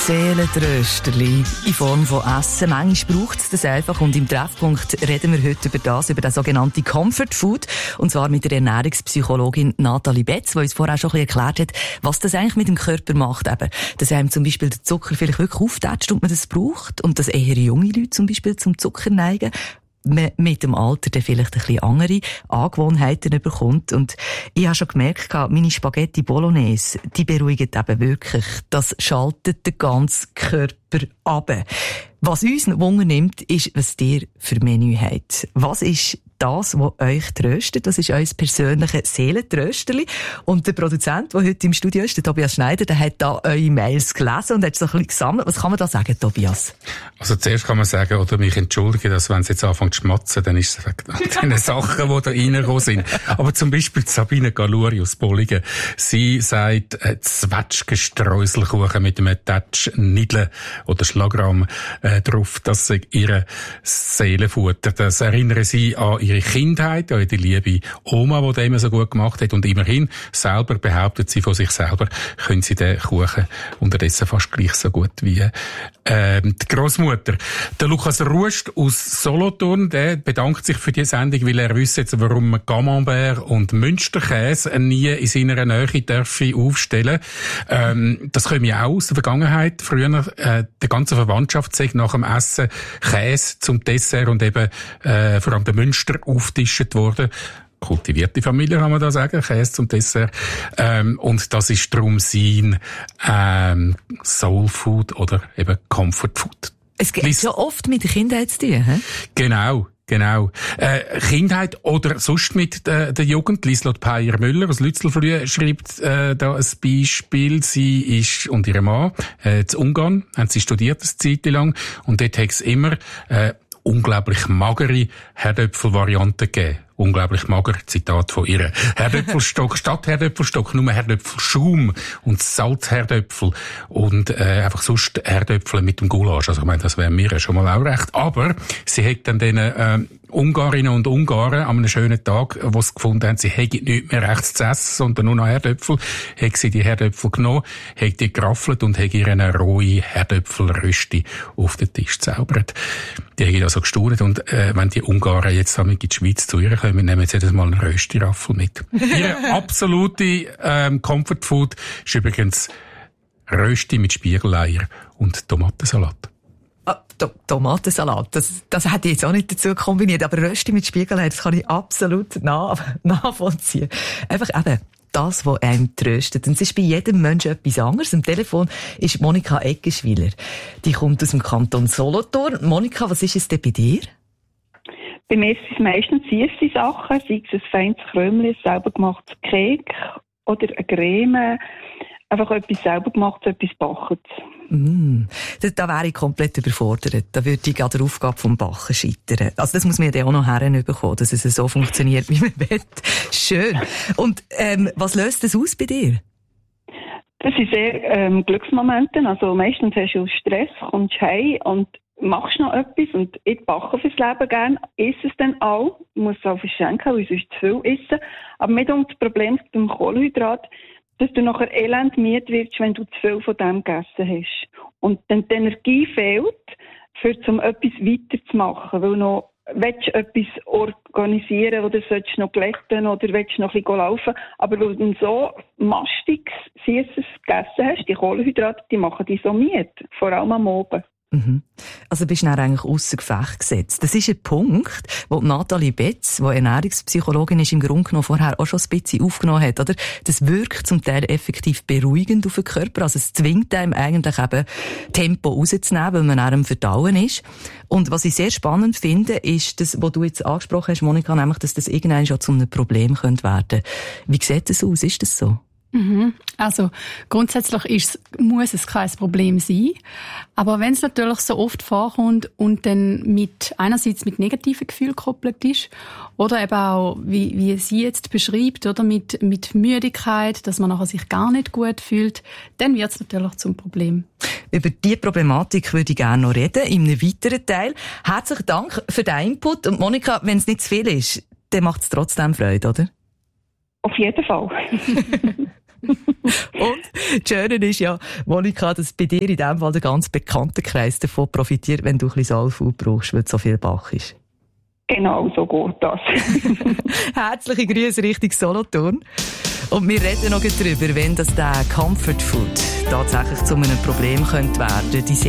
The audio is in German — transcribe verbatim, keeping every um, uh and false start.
Seelentrösterli in Form von Essen. Manchmal braucht es das einfach. Und im Treffpunkt reden wir heute über das, über das sogenannte Comfort Food. Und zwar mit der Ernährungspsychologin Nathalie Betz, die uns vorher schon ein bisschen erklärt hat, was das eigentlich mit dem Körper macht. Eben, dass einem zum Beispiel der Zucker vielleicht wirklich auftätscht und man das braucht. Und dass eher junge Leute zum Beispiel zum Zucker neigen. Man mit dem Alter dann vielleicht ein bisschen andere Angewohnheiten bekommt. Und ich habe schon gemerkt, meine Spaghetti Bolognese, die beruhigen eben wirklich. Das schaltet den ganzen Körper ab. Was uns Wunder nimmt, ist, was ihr für Menü habt. Was ist das, was euch tröstet? Das ist euer persönliches Seelentrösterli. Und der Produzent, der heute im Studio ist, der Tobias Schneider, der hat da eure Mails gelesen und hat so ein bisschen gesammelt. Was kann man da sagen, Tobias? Also zuerst kann man sagen, oder mich entschuldigen, dass wenn es jetzt anfängt zu schmatzen, dann ist es wegen den Sachen, die da reingekommen sind. Aber zum Beispiel Sabine Galuri aus Bolligen. Sie sagt, äh, Zwetschgenstreuselkuchen mit einem Touch Nidle oder Schlagrahm äh, drauf, das sei ihre Seelenfutter. Das erinnere sie an ihre Kindheit, an die liebe Oma, die das immer so gut gemacht hat. Und immerhin, selber behauptet sie von sich selber, können sie den Kuchen unterdessen fast gleich so gut wie ähm, die Grossmutter. Der Lukas Rust aus Solothurn, der bedankt sich für die Sendung, weil er wüsste jetzt, warum man Camembert und Münsterkäse nie in seiner Nähe dürfen aufstellen. Ähm, das kommt ja auch aus der Vergangenheit. Früher, äh, der ganze Verwandtschaft sagt nach dem Essen Käse zum Dessert und eben äh, vor allem der Münster aufgetischt worden. Kultivierte Familie, kann man da sagen, Käse zum Dessert. Ähm, und das ist darum sein ähm, Soul Food oder eben Comfort Food. Es geht Lies- ja oft mit der Kindheit zu tun, he? Genau. Genau. Äh, Kindheit oder sonst mit äh, der Jugend. Lieslott Peyer-Müller aus Lützelflüh schreibt äh, da ein Beispiel. Sie ist und ihre Mann äh, in Ungarn, haben sie studiert eine Zeit lang und dort hat es immer äh, unglaublich magere Herdöpfel-Varianten gegeben. Unglaublich mager, Zitat von ihr. Herdöpfelstock statt Herdöpfelstock, nur Herdöpfelschaum und Salzherdöpfel und äh, einfach sonst Herdöpfel mit dem Gulasch. Also ich meine, das wäre mir schon mal auch recht. Aber sie hat dann den äh, Ungarinnen und Ungarn an einem schönen Tag, wo sie gefunden haben, sie hätten nichts mehr rechts zu essen, sondern nur noch Herdöpfel, hat sie die Herdöpfel genommen, hat die geraffelt und hat ihr eine rohe Herdöpfelrösti auf den Tisch gezaubert. Die haben also gestaunt und äh, wenn die Ungarn jetzt in die Schweiz zu ihr kommen, wir nehmen jetzt jedes Mal einen Rösti-Raffel mit. Ihre absolute ähm, Comfort Food ist übrigens Rösti mit Spiegeleier und Tomatensalat. Ah, to- Tomatensalat, das, das hätte ich jetzt auch nicht dazu kombiniert, aber Rösti mit Spiegeleier, das kann ich absolut nach- nachvollziehen. Einfach eben das, was einem tröstet. Und es ist bei jedem Menschen etwas anderes. Am Telefon ist Monika Eggenschwiler. Die kommt aus dem Kanton Solothurn. Monika, was ist es denn bei dir? Bei mir sind es meistens süße Sachen, sei es ein feines Krömchen, ein selber gemachtes Kek oder eine Creme, einfach etwas selber gemachtes, etwas Backendes. Mm, da, da wäre ich komplett überfordert. Da würde ich an der Aufgabe vom Backen scheitern. Also das muss man ja auch noch herbekommen, dass es so funktioniert, wie man will. Schön. Und ähm, was löst das aus bei dir? Das sind sehr ähm, Glücksmomente. Also meistens hast du Stress, kommst heim und machst noch etwas und ich backe fürs Leben gerne, esse es dann auch, ich muss es auch verschenken, weil ich sonst zu viel esse. Aber mitunter das Problem mit dem Kohlenhydrat, dass du nachher elend müde wirst, wenn du zu viel von dem gegessen hast. Und dann die Energie fehlt, für zum etwas weiterzumachen, weil noch willst du etwas organisieren oder sollst du noch glätten oder willst du noch ein bisschen laufen. Aber weil du so mastiges, süßes gegessen hast, die Kohlenhydrate, die machen dich so müde, vor allem am Abend. Mhm. Also bist du dann eigentlich ausser Gefecht gesetzt. Das ist ein Punkt, wo Nathalie Betz, die Ernährungspsychologin ist, im Grunde genommen vorher auch schon ein bisschen aufgenommen hat, oder? Das wirkt zum Teil effektiv beruhigend auf den Körper. Also es zwingt einem eigentlich eben Tempo rauszunehmen, weil man nach dem Verdauen ist. Und was ich sehr spannend finde, ist das, was du jetzt angesprochen hast, Monika, nämlich, dass das irgendwann schon zu einem Problem könnte werden. Wie sieht das aus? Ist das so? Mhm. Also grundsätzlich ist, muss es kein Problem sein, aber wenn es natürlich so oft vorkommt und dann mit einerseits mit negativen Gefühlen gekoppelt ist oder eben auch, wie, wie sie jetzt beschreibt, oder mit, mit Müdigkeit, dass man nachher sich gar nicht gut fühlt, dann wird es natürlich zum Problem. Über diese Problematik würde ich gerne noch reden, in einem weiteren Teil. Herzlichen Dank für den Input. Und Monika, wenn es nicht zu viel ist, dann macht es trotzdem Freude, oder? Auf jeden Fall. Und das Schöne ist ja, Monika, dass bei dir in dem Fall der ganz bekannte Kreis davon profitiert, wenn du ein bisschen Soulfood brauchst, weil es so viel Bach ist. Genau, so geht das. Herzliche Grüße Richtung Solothurn. Und wir reden noch darüber, wenn das der Comfort Food tatsächlich zu einem Problem könnte werden. Die